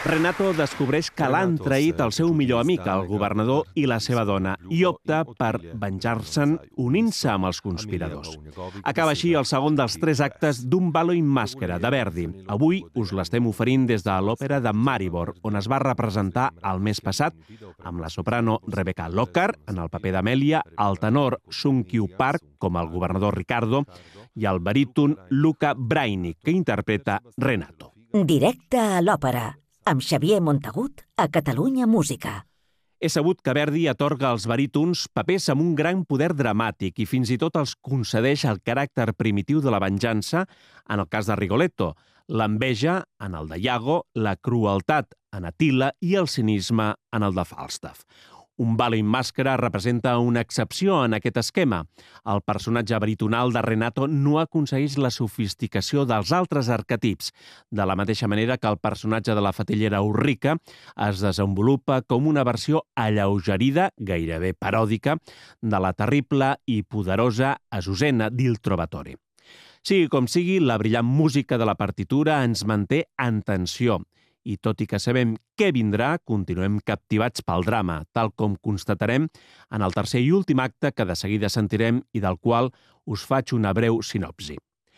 Renato descobreix que l'han traït el seu millor amic, el governador i la seva dona, i opta per venjar-se'n unint-se amb els conspiradors. Acaba així el segon dels 3 actes d'un Ballo in Maschera, de Verdi. Avui us l'estem oferint des de l'òpera de Maribor, on es va representar el mes passat amb la soprano Rebecca Lockar, en el paper d'Amèlia, el tenor Sung Kyu Park, com el governador Ricardo, i el baríton Luca Brainic, que interpreta Renato. Directe a l'òpera, amb Xavier Montagut a Catalunya Música. He sabut que Verdi atorga als barítons papers amb un gran poder dramàtic i fins i tot els concedeix el caràcter primitiu de la venjança, en el cas de Rigoletto, l'enveja, en el de Iago, la crueltat, en Attila, i el cinisme, en el de Falstaff. Un Ballo in Maschera representa una excepció en aquest esquema. El personatge baritonal de Renato no aconsegueix la sofisticació dels altres arquetips, de la mateixa manera que el personatge de la fatillera Ulrica es desenvolupa com una versió alleugerida, gairebé paròdica, de la terrible i poderosa Azucena d'Il Trovatore. Sigui com sigui, la brillant música de la partitura ens manté en tensió, i tot i que sabem què vindrà, continuem captivats pel drama, tal com constatarem en el tercer i últim acte que de seguida sentirem i del qual us faig una breu sinopsi.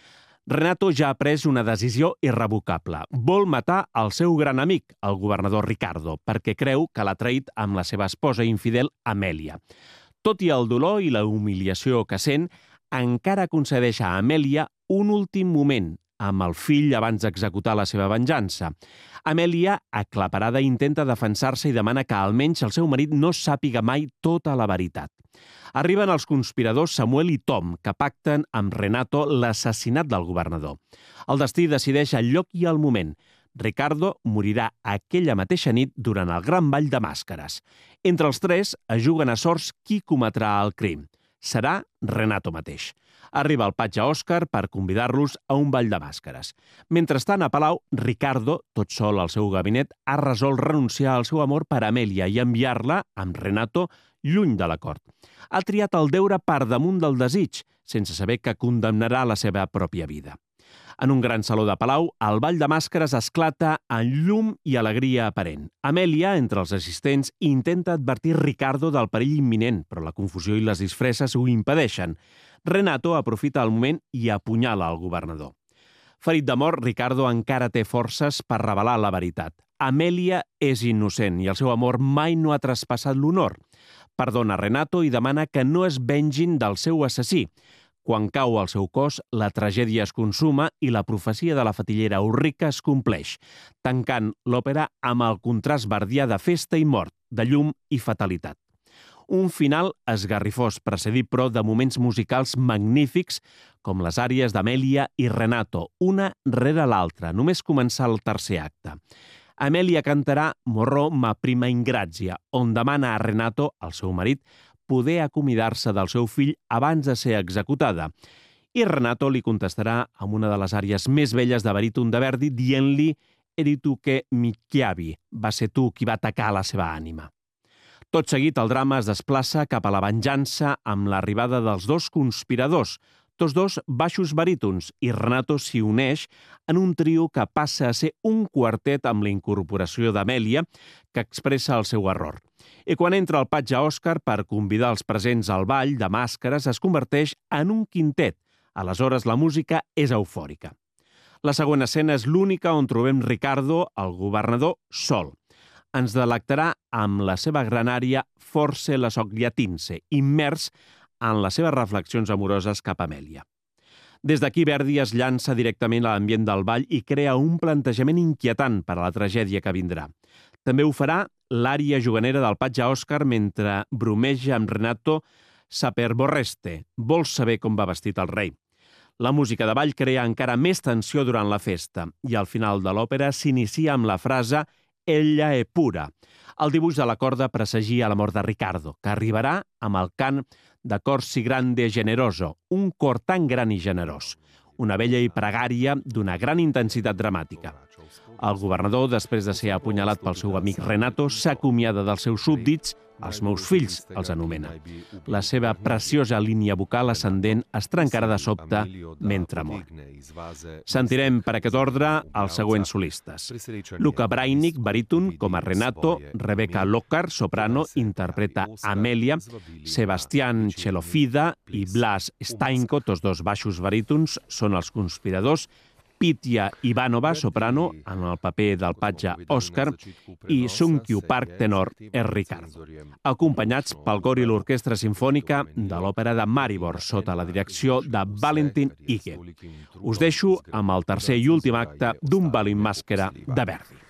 Renato ja ha pres una decisió irrevocable. Vol matar el seu gran amic, el governador Ricardo, perquè creu que l'ha traït amb la seva esposa infidel, Amèlia. Tot i el dolor i la humiliació que sent, encara concedeix a Amèlia un últim moment amb el fill abans d'executar la seva venjança. Amèlia, aclaparada, intenta defensar-se i demana que almenys el seu marit no sàpiga mai tota la veritat. Arriben els conspiradors Samuel i Tom, que pacten amb Renato l'assassinat del governador. El destí decideix el lloc i el moment. Ricardo morirà aquella mateixa nit durant el gran ball de màscares. Entre els 3 es juguen a sorts qui cometrà el crim. Serà Renato mateix. Arriba el patge Òscar per convidar-los a un ball de màscares. Mentrestant, a Palau, Ricardo, tot sol al seu gabinet, ha resolt renunciar al seu amor per Amèlia i enviar-la, amb Renato, lluny de la cort. Ha triat el deure per damunt del desig, sense saber que condemnarà la seva pròpia vida. En un gran saló de Palau, el ball de màscares esclata en llum i alegria aparent. Amèlia, entre els assistents, intenta advertir Ricardo del perill imminent, però la confusió i les disfresses ho impedeixen. Renato aprofita el moment i apunyala el governador. Ferit de mort, Ricardo encara té forces per revelar la veritat. Amèlia és innocent i el seu amor mai no ha traspassat l'honor. Perdona Renato i demana que no es vengin del seu assassí. Quan cau al seu cos, la tragèdia es consuma i la profecia de la fatillera Ulrica es compleix, tancant l'òpera amb el contrast verdià de festa i mort, de llum i fatalitat. Un final esgarrifós, precedit però de moments musicals magnífics com les àries d'Amèlia i Renato, una rere l'altra, només començar el tercer acte. Amèlia cantarà Morrò ma prima ingrazia, on demana a Renato, el seu marit, poder acomiadar-se del seu fill abans de ser executada. I Renato li contestarà amb una de les àries més belles de baríton de Verdi, dient-li «Eri tu che mi chiavi», va ser tu qui va atacar la seva ànima. Tot seguit, el drama es desplaça cap a la venjança amb l'arribada dels 2 conspiradors, tots 2 baixos barítons, i Renato s'hi uneix en un trio que passa a ser un quartet amb la incorporació d'Amèlia, que expressa el seu error. I quan entra el patge Òscar per convidar els presents al ball de màscares, es converteix en un quintet. Aleshores, la música és eufòrica. La següent escena és l'única on trobem Ricardo, el governador, sol. Ens delectarà amb la seva gran ària Forse la Sogliatinse, immers en les seves reflexions amoroses cap a Amèlia. Des d'aquí, Verdi es llança directament a l'ambient del ball i crea un plantejament inquietant per a la tragèdia que vindrà. També ho farà l'ària juganera del patge Òscar mentre bromeja amb Renato Saper vorreste, vols saber com va vestit el rei. La música de ball crea encara més tensió durant la festa i al final de l'òpera s'inicia amb la frase «Ella è pura». El dibuix de la corda presagia la mort de Ricardo, que arribarà amb el cant de cor si grande e generoso, un cor tan gran i generós, una vella i pregària d'una gran intensitat dramàtica. El governador, després de ser apunyalat pel seu amic Renato, s'acomiada dels seus súbdits Els meus fills, els anomena. La seva preciosa línia vocal ascendent es trencarà de sobte mentre mor. Sentirem per aquest ordre els següents solistes. Luca Brainic, baríton, com a Renato, Rebecca Lockhart, soprano, interpreta Amelia, Sebastián Chelofida i Blas Stainko, tots dos baixos barítons, són els conspiradors, Pitya Ivanova, soprano, en el paper del patge Òscar, i Sung-Kyu Park, tenor, és Ricardo, acompanyats pel cor i l'orquestra simfònica de l'òpera de Maribor, sota la direcció de Valentin Ige. Us deixo amb el tercer i últim acte d'un bal en màscara de Verdi.